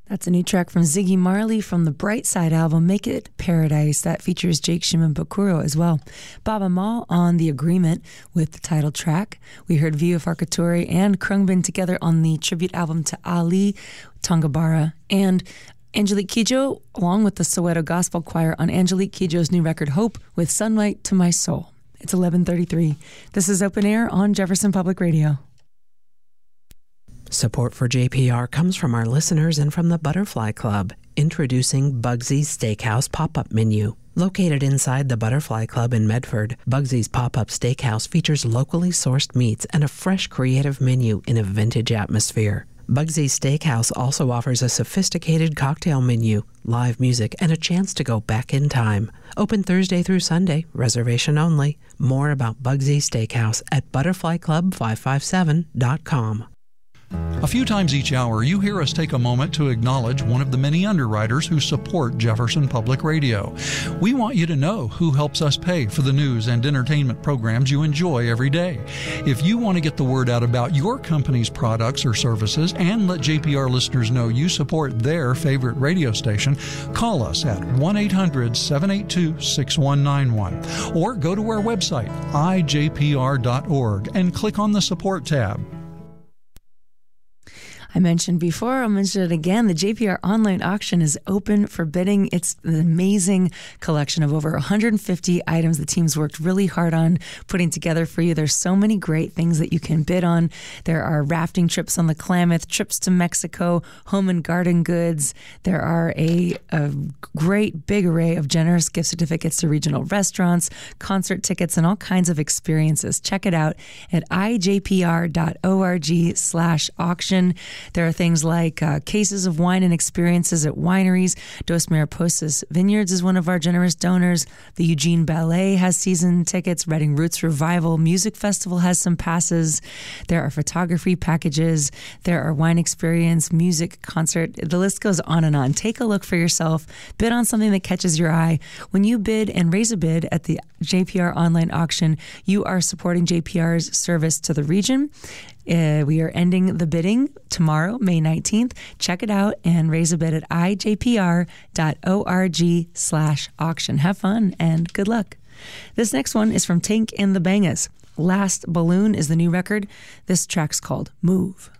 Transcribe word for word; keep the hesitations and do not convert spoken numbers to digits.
That's a new track from Ziggy Marley from the Bright Side album, Make It Paradise. That features Jake Shimon-Bakuro as well. Baba Maal on The Agreement with the title track. We heard View of Farkaturi and Khruangbin together on the tribute album to Ali, Tongabara, and Angelique Kidjo, along with the Soweto Gospel Choir on Angelique Kidjo's new record, Hope, with Sunlight to My Soul. It's eleven thirty-three. This is Open Air on Jefferson Public Radio. Support for J P R comes from our listeners and from the Butterfly Club, introducing Bugsy's Steakhouse pop-up menu. Located inside the Butterfly Club in Medford, Bugsy's pop-up steakhouse features locally sourced meats and a fresh, creative menu in a vintage atmosphere. Bugsy's Steakhouse also offers a sophisticated cocktail menu, live music, and a chance to go back in time. Open Thursday through Sunday, reservation only. More about Bugsy's Steakhouse at butterfly club five five seven dot com. A few times each hour, you hear us take a moment to acknowledge one of the many underwriters who support Jefferson Public Radio. We want you to know who helps us pay for the news and entertainment programs you enjoy every day. If you want to get the word out about your company's products or services and let J P R listeners know you support their favorite radio station, call us at one eight hundred seven eight two six one nine one or go to our website, i j p r dot org, and click on the Support tab. I mentioned before, I'll mention it again, the J P R online auction is open for bidding. It's an amazing collection of over one hundred fifty items the team's worked really hard on putting together for you. There's so many great things that you can bid on. There are rafting trips on the Klamath, trips to Mexico, home and garden goods. There are a, a great big array of generous gift certificates to regional restaurants, concert tickets, and all kinds of experiences. Check it out at i j p r dot org slash auction. There are things like uh, cases of wine and experiences at wineries. Dos Mariposas Vineyards is one of our generous donors. The Eugene Ballet has season tickets. Reading Roots Revival Music Festival has some passes. There are photography packages. There are wine experience, music, concert. The list goes on and on. Take a look for yourself. Bid on something that catches your eye. When you bid and raise a bid at the J P R online auction, you are supporting J P R's service to the region. Uh, we are ending the bidding tomorrow, May nineteenth. Check it out and raise a bid at i j p r dot org slash auction. Have fun and good luck. This next one is from Tank and the Bangas. Last Balloon is the new record. This track's called Move.